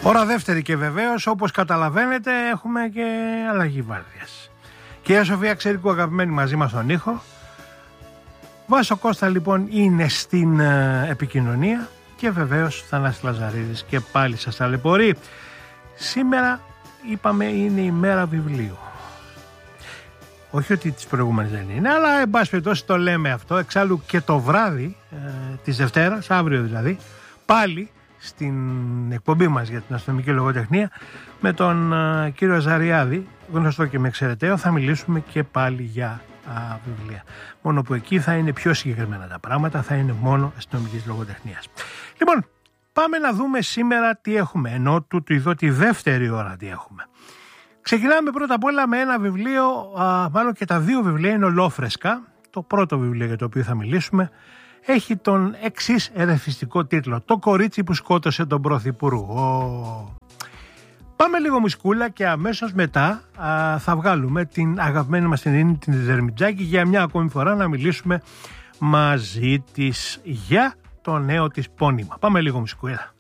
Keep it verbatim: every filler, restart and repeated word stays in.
Ώρα δεύτερη και βεβαίως, όπως καταλαβαίνετε, έχουμε και αλλαγή βάρδιας. Κυρία Σοφία Ξερικού, αγαπημένη μαζί μας στον ήχο. Βάσο Κώστα λοιπόν είναι στην ε, επικοινωνία και βεβαίως Θανάσης Λαζαρίδης και πάλι σας ταλαιπωρεί. Σήμερα είπαμε είναι η μέρα βιβλίου. Όχι ότι τις προηγούμενες δεν είναι, αλλά εν πάση περιπτώσει το λέμε αυτό. Εξάλλου και το βράδυ ε, της Δευτέρας, αύριο δηλαδή, πάλι στην εκπομπή μας για την αστυνομική λογοτεχνία με τον ε, κύριο Αζαριάδη, γνωστό και με εξαιρεταίο, θα μιλήσουμε και πάλι για α, βιβλία. Μόνο που εκεί θα είναι πιο συγκεκριμένα τα πράγματα, θα είναι μόνο αστυνομικής λογοτεχνίας. Λοιπόν, πάμε να δούμε σήμερα τι έχουμε, ενώ τούτου εδώ τη δεύτερη ώρα τι έχουμε. Ξεκινάμε πρώτα απ' όλα με ένα βιβλίο, α, μάλλον και τα δύο βιβλία είναι ολόφρεσκα. Το πρώτο βιβλίο για το οποίο θα μιλήσουμε έχει τον εξής ερεθιστικό τίτλο: «Το κορίτσι που σκότωσε τον Πρωθυπουργό». Πάμε λίγο μουσκούλα και αμέσως μετά α, θα βγάλουμε την αγαπημένη μας την Ειρήνη την Δερμιτζάκη για μια ακόμη φορά να μιλήσουμε μαζί της για το νέο της πόνημα. Πάμε λίγο μουσκούλα.